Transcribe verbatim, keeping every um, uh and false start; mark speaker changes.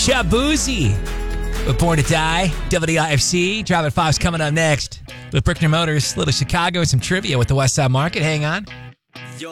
Speaker 1: Shabuzi with Born to Die. W I F C. Drive at five's coming up next with Brickner Motors, Little Chicago, and some trivia with the West Side Market. Hang on.